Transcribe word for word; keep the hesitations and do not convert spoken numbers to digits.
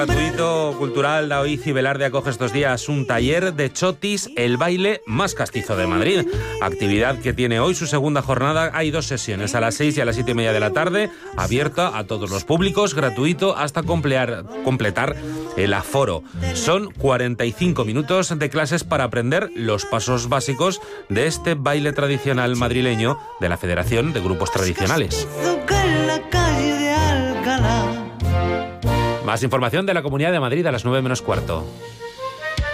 Gratuito cultural, Daoiz y Velarde acoge estos días un taller de chotis, el baile más castizo de Madrid. Actividad que tiene hoy su segunda jornada. Hay dos sesiones, a las seis y a las siete y media de la tarde, abierta a todos los públicos, gratuito hasta complear, completar el aforo. Son cuarenta y cinco minutos de clases para aprender los pasos básicos de este baile tradicional madrileño de la Federación de Grupos Tradicionales. Más información de la Comunidad de Madrid a las nueve menos cuarto.